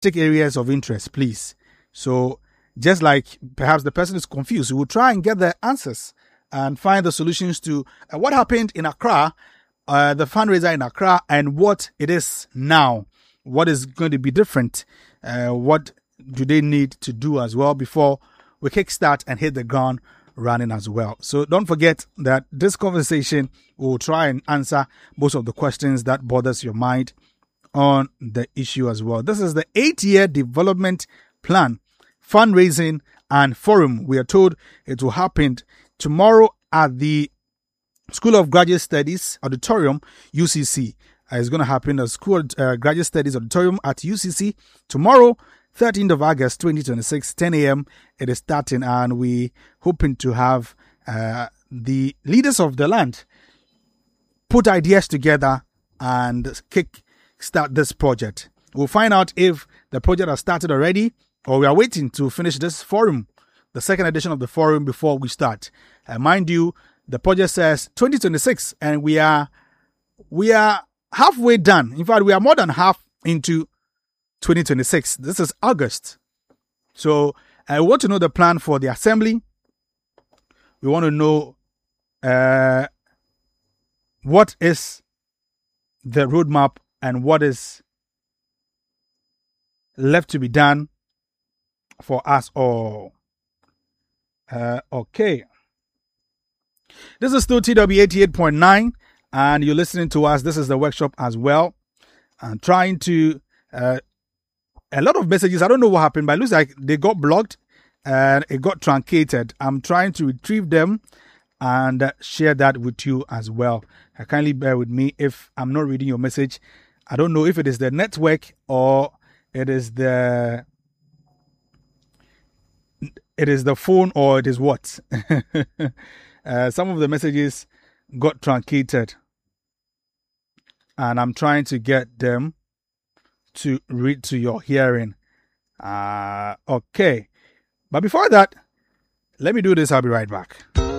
areas of interest, please. So just like perhaps the person is confused, we will try and get the answers and find the solutions to what happened in Accra, the fundraiser in Accra, and what it is now. What is going to be different? What do they need to do as well before we kickstart and hit the ground running as well? So don't forget that this conversation will try and answer most of the questions that bothers your mind on the issue as well. This is the 8-year development plan, fundraising and forum. We are told it will happen tomorrow at the School of Graduate Studies Auditorium, UCC. It's going to happen at School of Graduate Studies Auditorium at UCC tomorrow, 13th of August 2026, 10 a.m. It is starting, and we hoping to have the leaders of the land put ideas together and start this project. We'll find out if the project has started already, or we are waiting to finish this forum, the second edition of the forum, before we start. Mind you, the project says 2026, and we are halfway done. In fact, we are more than half into 2026. This is August. So I want to know the plan for the assembly. We want to know what is the roadmap and what is left to be done for us all. Okay. This is still TW 88.9, and you're listening to us. This is the workshop as well. I'm trying to a lot of messages. I don't know what happened, but it looks like they got blocked and it got truncated. I'm trying to retrieve them and share that with you as well. Kindly bear with me if I'm not reading your message. I don't know if it is the network or it is the phone, or it is what. Some of the messages got truncated, and I'm trying to get them to read to your hearing. Okay. But before that, let me do this. I'll be right back.